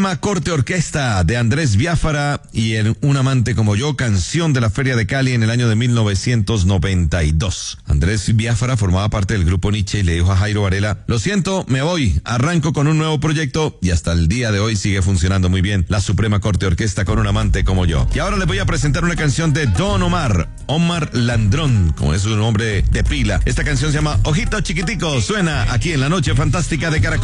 Corte Orquesta de Andrés Biafara y Un amante como yo, canción de la Feria de Cali en el año de 1992. Andrés Biafara formaba parte del grupo Nietzsche y le dijo a Jairo Varela: lo siento, me voy, arranco con un nuevo proyecto, y hasta el día de hoy sigue funcionando muy bien la Suprema Corte Orquesta con Un amante como yo. Y ahora les voy a presentar una canción de Don Omar Landrón, como es su nombre de pila. Esta canción se llama Ojito Chiquitico, suena aquí en la Noche Fantástica de Caracol.